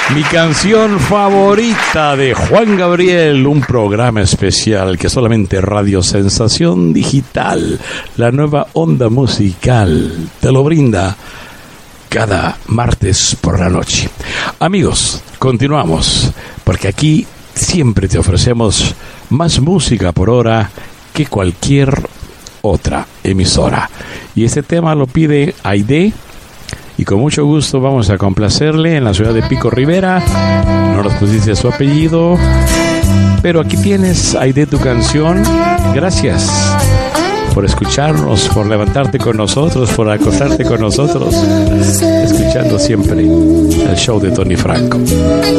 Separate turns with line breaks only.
Mi canción favorita de Juan Gabriel, un programa especial que solamente Radio Sensación Digital, la nueva onda musical, te lo brinda cada martes por la noche. Amigos, continuamos, porque aquí siempre te ofrecemos más música por hora que cualquier otra emisora. Y este tema lo pide Aide, y con mucho gusto vamos a complacerle en la ciudad de Pico Rivera. No nos pusiste su apellido, pero aquí tienes, Aide, tu canción. Gracias por escucharnos, por levantarte con nosotros, por acostarte con nosotros, escuchando siempre el show de Tony Franco.